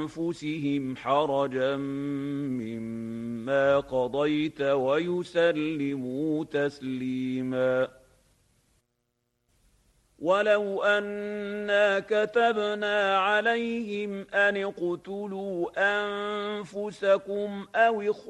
أنفسهم حرجا مما قضيت ويسلموا تسليما. ولو أنا كتبنا عليهم أن اقتلوا أنفسكم أو